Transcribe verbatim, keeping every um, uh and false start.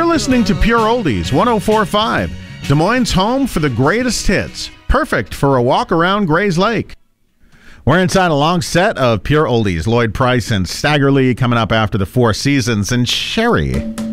You're listening to Pure Oldies one oh four point five, Des Moines' home for the greatest hits. Perfect for a walk around Grays Lake. We're inside a long set of Pure Oldies. Lloyd Price and Stagger Lee coming up after the Four Seasons. And Sherry,